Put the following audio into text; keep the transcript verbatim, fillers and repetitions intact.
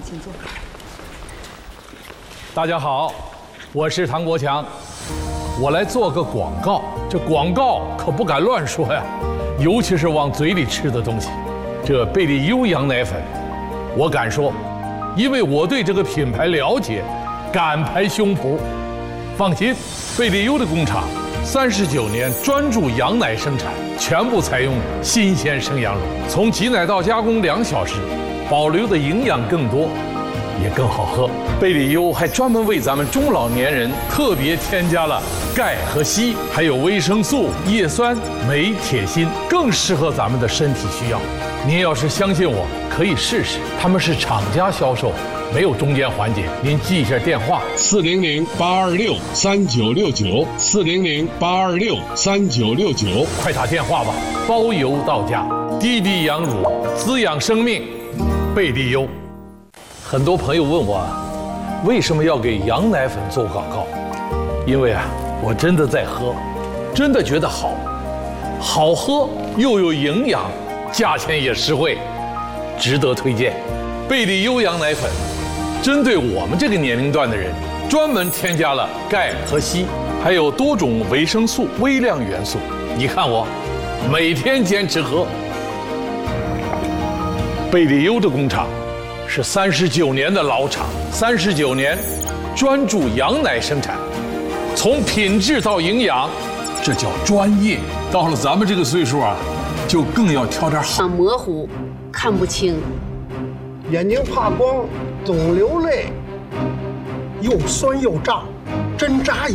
请坐。 大家好，我是唐国强，我来做个广告。这广告可不敢乱说呀，尤其是往嘴里吃的东西。这贝利优羊奶粉，我敢说，因为我对这个品牌了解，敢拍胸脯。放心，贝利优的工厂三十九年专注羊奶生产，全部采用新鲜生羊乳，从挤奶到加工两小时，保留的营养更多，也更好喝。贝利优还专门为咱们中老年人特别添加了钙和硒，还有维生素、叶酸、镁、铁、锌，更适合咱们的身体需要。您要是相信我，可以试试。他们是厂家销售，没有中间环节。您记一下电话： 四零零八二六三九六九，四零零八二六三九六九， 快打电话吧，包邮到家。滴滴羊乳，滋养生命，贝利优。很多朋友问我，为什么要给羊奶粉做广告？因为啊，我真的在喝，真的觉得好，好喝又有营养，价钱也实惠，值得推荐。贝利优羊奶粉，针对我们这个年龄段的人，专门添加了钙和硒，还有多种维生素、微量元素。你看我，每天坚持喝。贝利优的工厂是三十九年的老厂，三十九年专注羊奶生产，从品质到营养，这叫专业。到了咱们这个岁数啊，就更要挑点好。 模糊，看不清， 眼睛怕光，总流泪，又酸又胀，针扎。